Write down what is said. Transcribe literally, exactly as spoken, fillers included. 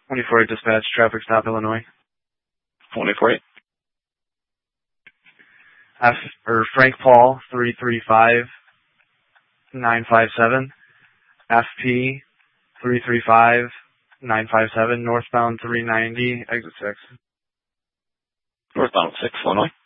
twenty-four eight dispatch, traffic stop, Illinois. twenty-four eight. F, or Frank Paul, three three five, nine five seven. F P, three three five, nine five seven, northbound three ninety, exit six. Northbound six, Illinois.